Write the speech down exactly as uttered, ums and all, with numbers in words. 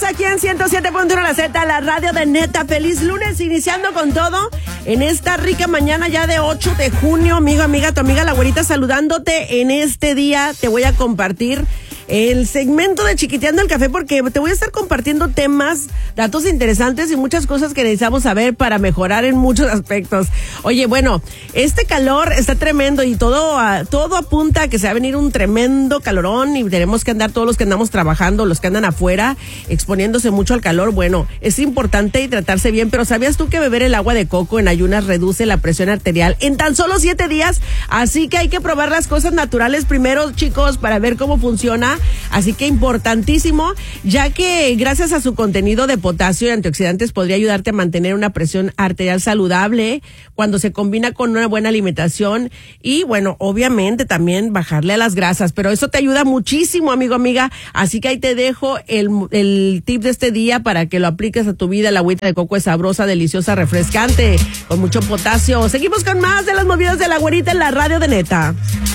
aquí en ciento siete punto uno La Z, la radio de Neta. Feliz lunes, iniciando con todo en esta rica mañana ya de ocho de junio. Amigo, amiga, tu amiga la güerita saludándote en este día. Te voy a compartir el segmento de Chiquiteando el Café porque te voy a estar compartiendo temas, datos interesantes y muchas cosas que necesitamos saber para mejorar en muchos aspectos. Oye, bueno, este calor está tremendo y todo, todo apunta a que se va a venir un tremendo calorón y tenemos que andar todos los que andamos trabajando, los que andan afuera, exponiéndose mucho al calor. Bueno, es importante hidratarse bien, pero ¿sabías tú que beber el agua de coco en ayunas reduce la presión arterial en tan solo siete días? Así que hay que probar las cosas naturales primero, chicos, para ver cómo funciona. Así que importantísimo, ya que gracias a su contenido de potasio y antioxidantes podría ayudarte a mantener una presión arterial saludable cuando se combina con una buena alimentación y, bueno, obviamente también bajarle a las grasas, pero eso te ayuda muchísimo, amigo, amiga. Así que ahí te dejo el, el tip de este día para que lo apliques a tu vida. La agüita de coco es sabrosa, deliciosa, refrescante, con mucho potasio. Seguimos con más de las movidas de la güerita en la radio de Neta.